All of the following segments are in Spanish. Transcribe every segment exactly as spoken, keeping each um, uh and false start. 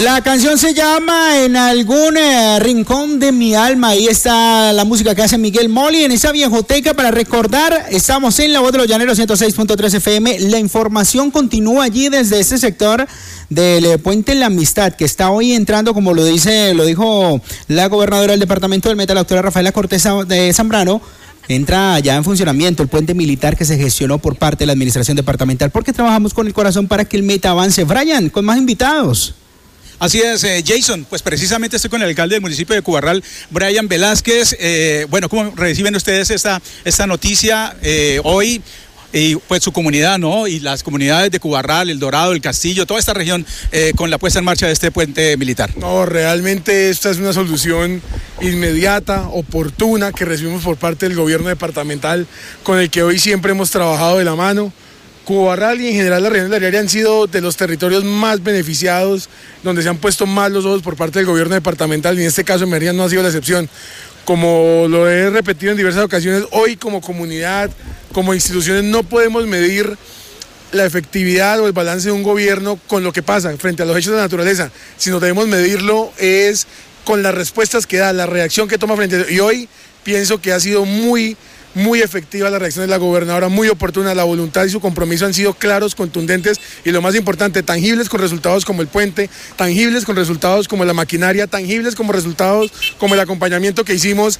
La canción se llama En algún eh, rincón de mi alma. Ahí está la música que hace Miguel Moli en esa viejoteca para recordar. Estamos en La Voz de los Llaneros ciento seis punto tres F M. La información continúa allí desde ese sector del eh, Puente La Amistad, que está hoy entrando, como lo dice, lo dijo la gobernadora del departamento del Meta, la doctora Rafaela Cortés de Zambrano. Entra ya en funcionamiento el puente militar que se gestionó por parte de la administración departamental, porque trabajamos con el corazón para que el Meta avance. Brian, con más invitados. Así es, eh, Jason, pues precisamente estoy con el alcalde del municipio de Cubarral, Brian Velázquez. Eh, bueno, ¿cómo reciben ustedes esta, esta noticia eh, hoy? Y pues su comunidad, ¿no? Y las comunidades de Cubarral, El Dorado, El Castillo, toda esta región eh, con la puesta en marcha de este puente militar. No, realmente esta es una solución inmediata, oportuna, que recibimos por parte del gobierno departamental, con el que hoy siempre hemos trabajado de la mano. Cubarral y en general la región del Ariari han sido de los territorios más beneficiados, donde se han puesto más los ojos por parte del gobierno departamental, y en este caso en Mérida no ha sido la excepción. Como lo he repetido en diversas ocasiones, hoy como comunidad, como instituciones, no podemos medir la efectividad o el balance de un gobierno con lo que pasa frente a los hechos de la naturaleza, sino debemos medirlo es con las respuestas que da, la reacción que toma frente a eso. Y hoy pienso que ha sido muy... muy efectiva la reacción de la gobernadora, muy oportuna, la voluntad y su compromiso han sido claros, contundentes y lo más importante, tangibles con resultados como el puente, tangibles con resultados como la maquinaria, tangibles como resultados como el acompañamiento que hicimos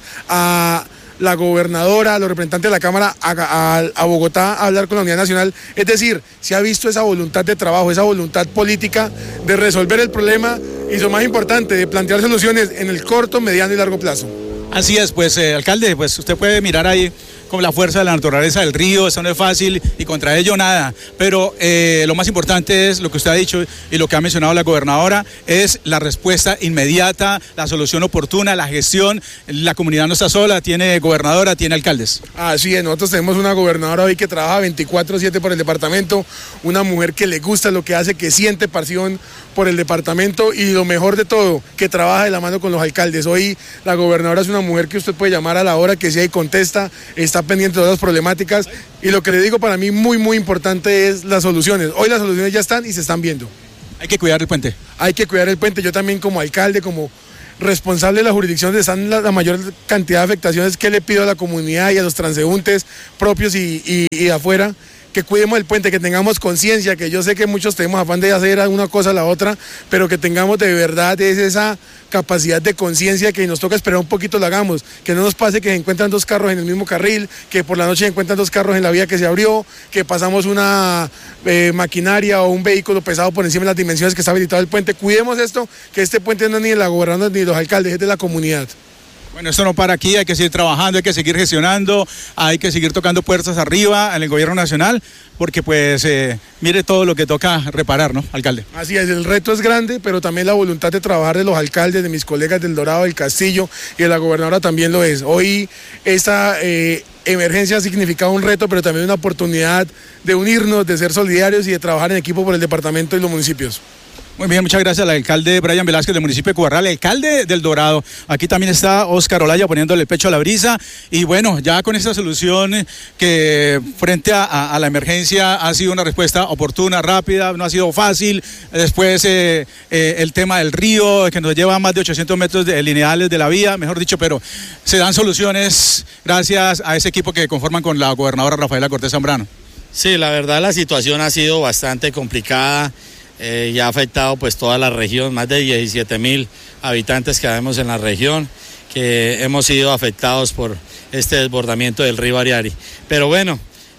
a la gobernadora, a los representantes de la Cámara, a, a, a Bogotá a hablar con la Unidad Nacional. Es decir, se ha visto esa voluntad de trabajo, esa voluntad política de resolver el problema y lo más importante, de plantear soluciones en el corto, mediano y largo plazo. Así es, pues eh, alcalde, pues usted puede mirar ahí con la fuerza de la naturaleza del río, eso no es fácil y contra ello nada, pero eh, lo más importante es lo que usted ha dicho y lo que ha mencionado la gobernadora, es la respuesta inmediata, la solución oportuna, la gestión. La comunidad no está sola, tiene gobernadora, tiene alcaldes. Así es, nosotros tenemos una gobernadora hoy que trabaja veinticuatro siete por el departamento, una mujer que le gusta lo que hace, que siente pasión por el departamento y lo mejor de todo, que trabaja de la mano con los alcaldes. Hoy la gobernadora es una mujer que usted puede llamar a la hora que sea y contesta, está pendiente de todas las problemáticas y lo que le digo para mí muy muy importante es las soluciones. Hoy las soluciones ya están y se están viendo. Hay que cuidar el puente. Hay que cuidar el puente. Yo también como alcalde, como responsable de la jurisdicción donde están la, la mayor cantidad de afectaciones, que le pido a la comunidad y a los transeúntes propios y, y, y afuera, que cuidemos el puente, que tengamos conciencia, que yo sé que muchos tenemos afán de hacer una cosa a la otra, pero que tengamos de verdad es esa capacidad de conciencia que nos toca esperar un poquito lo hagamos, que no nos pase que se encuentran dos carros en el mismo carril, que por la noche se encuentran dos carros en la vía que se abrió, que pasamos una eh, maquinaria o un vehículo pesado por encima de las dimensiones que está habilitado el puente. Cuidemos esto, que este puente no es ni de la gobernadora ni de los alcaldes, es de la comunidad. Bueno, esto no para aquí, hay que seguir trabajando, hay que seguir gestionando, hay que seguir tocando puertas arriba en el gobierno nacional, porque pues eh, mire todo lo que toca reparar, ¿no, alcalde? Así es, el reto es grande, pero también la voluntad de trabajar de los alcaldes, de mis colegas del Dorado, del Castillo y de la gobernadora también lo es. Hoy esta eh, emergencia ha significado un reto, pero también una oportunidad de unirnos, de ser solidarios y de trabajar en equipo por el departamento y los municipios. Muy bien, muchas gracias al alcalde Brian Velázquez del municipio de Cubarral, alcalde del Dorado. Aquí también está Óscar Olaya poniéndole el pecho a la brisa. Y bueno, ya con esta solución que frente a, a, a la emergencia ha sido una respuesta oportuna, rápida, no ha sido fácil. Después eh, eh, el tema del río, que nos lleva a más de ochocientos metros de lineales de la vía, mejor dicho, pero se dan soluciones gracias a ese equipo que conforman con la gobernadora Rafaela Cortés Zambrano. Sí, la verdad la situación ha sido bastante complicada. Eh, ya ha afectado pues toda la región, más de diecisiete mil habitantes que habemos en la región, que hemos sido afectados por este desbordamiento del río Ariari. Pero bueno,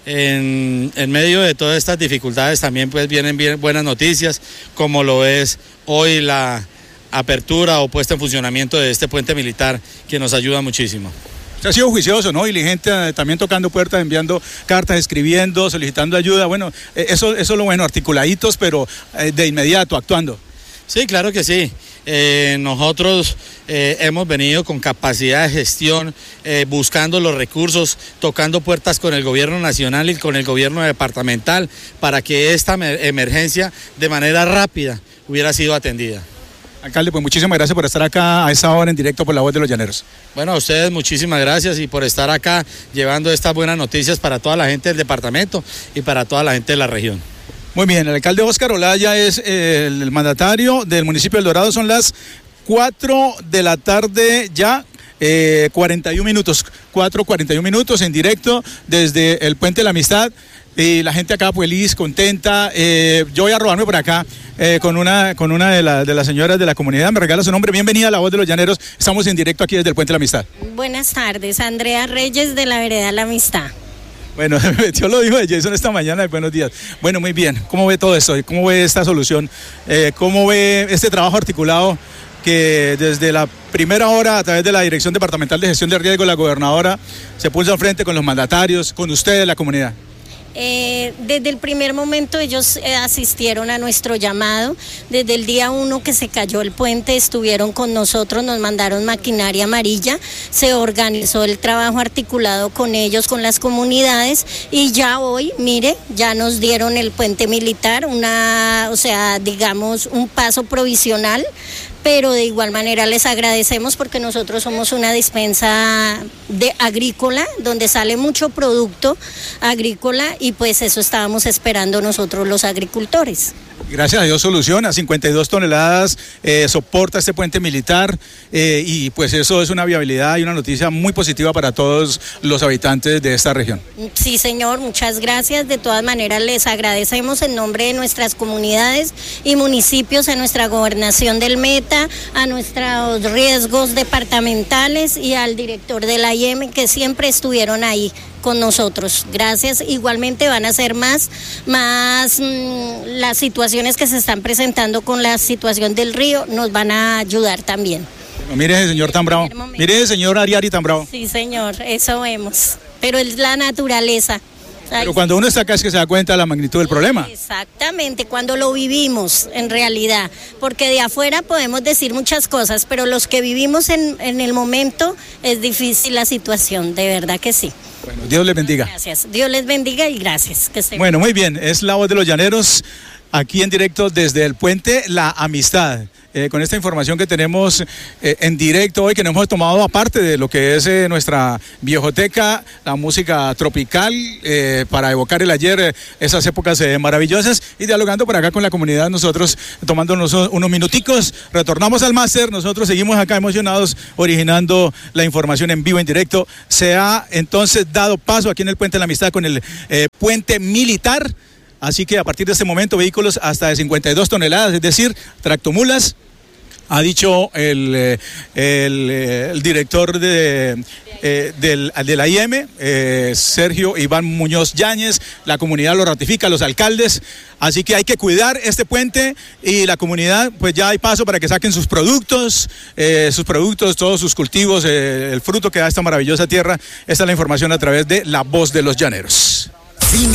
en, en medio de todas estas dificultades también pues vienen bien buenas noticias, como lo es hoy la apertura o puesta en funcionamiento de este puente militar, que nos ayuda muchísimo. Usted ha sido juicioso, ¿no? Diligente, eh, también tocando puertas, enviando cartas, escribiendo, solicitando ayuda. Bueno, eh, eso, eso es lo bueno, articuladitos, pero eh, de inmediato, actuando. Sí, claro que sí. Eh, nosotros eh, hemos venido con capacidad de gestión, eh, buscando los recursos, tocando puertas con el gobierno nacional y con el gobierno departamental para que esta emergencia de manera rápida hubiera sido atendida. Alcalde, pues muchísimas gracias por estar acá a esa hora en directo por La Voz de los Llaneros. Bueno, a ustedes muchísimas gracias y por estar acá llevando estas buenas noticias para toda la gente del departamento y para toda la gente de la región. Muy bien, el alcalde Óscar Olaya es eh, el mandatario del municipio del Dorado. Son las cuatro de la tarde ya. Eh, cuarenta y un minutos, cuatro cuarenta y un minutos en directo desde el Puente de la Amistad, y la gente acá feliz, contenta. Eh, yo voy a robarme por acá eh, con una, con una de, la, de las señoras de la comunidad. Me regala su nombre. Bienvenida a La Voz de los Llaneros. Estamos en directo aquí desde el Puente de la Amistad. Buenas tardes, Andrea Reyes de la Vereda La Amistad. Bueno, yo lo dijo de Jason esta mañana. Buenos días. Bueno, muy bien. ¿Cómo ve todo esto? ¿Cómo ve esta solución? Eh, ¿Cómo ve este trabajo articulado que desde la primera hora, a través de la Dirección Departamental de Gestión de Riesgo, la gobernadora se puso al frente con los mandatarios, con ustedes, la comunidad? Eh, desde el primer momento ellos eh, asistieron a nuestro llamado. Desde el día uno que se cayó el puente estuvieron con nosotros, nos mandaron maquinaria amarilla, se organizó el trabajo articulado con ellos, con las comunidades, y ya hoy, mire, ya nos dieron el puente militar, una, o sea, digamos, un paso provisional. Pero de igual manera les agradecemos porque nosotros somos una despensa de agrícola donde sale mucho producto agrícola, y pues eso estábamos esperando nosotros los agricultores. Gracias a Dios soluciona, cincuenta y dos toneladas eh, soporta este puente militar eh, y pues eso es una viabilidad y una noticia muy positiva para todos los habitantes de esta región. Sí, señor, muchas gracias. De todas maneras les agradecemos en nombre de nuestras comunidades y municipios, a nuestra gobernación del Meta, a nuestros riesgos departamentales y al director de la I E M, que siempre estuvieron ahí con nosotros. Gracias. Igualmente van a ser más, más mmm, las situaciones que se están presentando con la situación del río nos van a ayudar también. Bueno, mire ese señor tan bravo, mire ese señor Ariari tan bravo. Sí, señor, eso vemos, pero es la naturaleza. Pero cuando uno está acá es que se da cuenta de la magnitud del problema. Exactamente, cuando lo vivimos en realidad, porque de afuera podemos decir muchas cosas, pero los que vivimos en, en el momento es difícil la situación, de verdad que sí. Bueno, Dios les bendiga. Gracias, Dios les bendiga y gracias. Que estén bueno, muy bien, es La Voz de los Llaneros, aquí en directo desde el Puente La Amistad. Eh, con esta información que tenemos eh, en directo hoy, que nos hemos tomado aparte de lo que es eh, nuestra viejoteca, la música tropical, eh, para evocar el ayer, eh, esas épocas eh, maravillosas, y dialogando por acá con la comunidad, nosotros tomándonos unos minuticos. Retornamos al máster, nosotros seguimos acá emocionados, originando la información en vivo, en directo. Se ha entonces dado paso aquí en el Puente de la Amistad con el eh, puente militar, así que a partir de este momento vehículos hasta de cincuenta y dos toneladas, es decir, tractomulas. Ha dicho el, el, el director de, eh, del, de la I E M, eh, Sergio Iván Muñoz Yáñez, la comunidad lo ratifica, los alcaldes, así que hay que cuidar este puente, y la comunidad pues ya hay paso para que saquen sus productos, eh, sus productos, todos sus cultivos, eh, el fruto que da esta maravillosa tierra. Esta es la información a través de La Voz de los Llaneros.